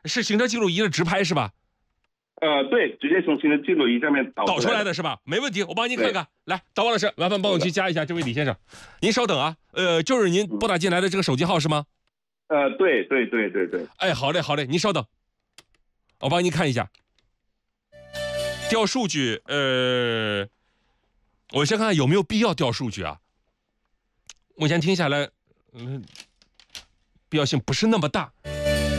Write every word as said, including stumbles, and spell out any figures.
是行车记录仪的直拍是吧？ 呃，对，直接从行车记录仪上面导导出来的的是吧？没问题，我帮您看看。来，导王老师，麻烦帮我去加一下这位李先生。您稍等啊，呃，就是您拨打进来的这个手机号是吗？ 呃，对对对对对。 哎，好嘞好嘞，您稍等，我帮您看一下。调数据，呃，我先看看有没有必要调数据啊。目前听下来，嗯，必要性不是那么大。